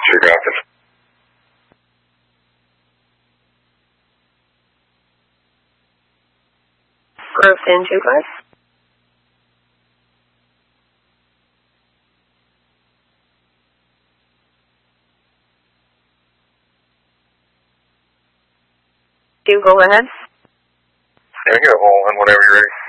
Sure, Captain. Grove 1025. Do go ahead. Yeah, get a hole in whenever you're ready.